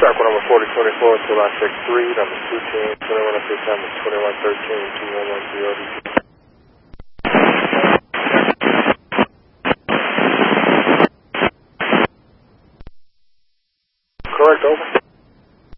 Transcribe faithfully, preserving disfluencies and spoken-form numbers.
Track one number forty twenty-four to last check three, number two ten, twenty-one up time is twenty-one thirteen, two one one zero. Correct, over.